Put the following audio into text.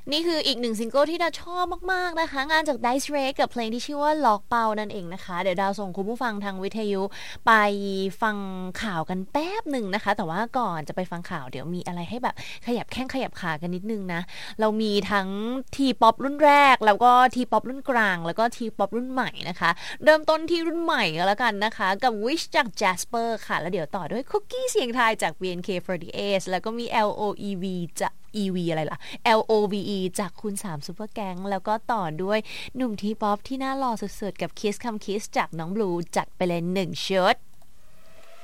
นี่คืออีกหนึ่งซิงเกิลที่ดาวชอบมากๆนะคะงานจาก Dice Rake กับเพลงที่ชื่อว่าล็อกเป้านั่นเองนะคะเดี๋ยวดาวส่งคุณผู้ฟังทางวิทยุไปฟังข่าวกันแป๊บหนึ่งนะคะแต่ว่าก่อนจะไปฟังข่าวเดี๋ยวมีอะไรให้แบบขยับแข้งขยับขากันนิดนึงนะเรามีทั้งทีป๊อปรุ่นแรกแล้วก็ทีป๊อปรุ่นกลางแล้วก็ทีป๊อปรุ่นใหม่นะคะเริ่มต้นที่รุ่นใหม่ก็แล้วกันนะคะกับ Wish จาก Jasper ค่ะแล้วเดี๋ยวต่อด้วยคุกกี้เสียงทายจาก BNK48 แล้วก็มี LOEV จากEV อะไรล่ะ LOVE จากคุณ3ซุปเปอร์แก๊งแล้วก็ต่อด้วยหนุ่มทีป๊อปที่น่าหล่อสุดๆกับ Kiss Come Kiss จากน้องบลูจัดไปเลย1ชุด